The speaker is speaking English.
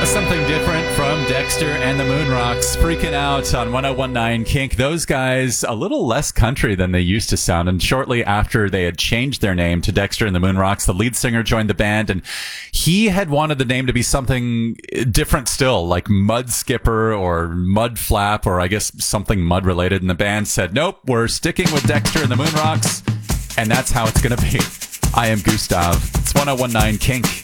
Something different from Dexter and the Moonrocks, freaking out on 1019 Kink. Those guys, a little less country than they used to sound. And shortly after they had changed their name to Dexter and the Moonrocks, the lead singer joined the band, and he had wanted the name to be something different still, like Mud Skipper or Mud Flap, or I guess something mud related. And the band said, nope, we're sticking with Dexter and the Moonrocks, and that's how it's going to be. I am Gustav. It's 1019 Kink.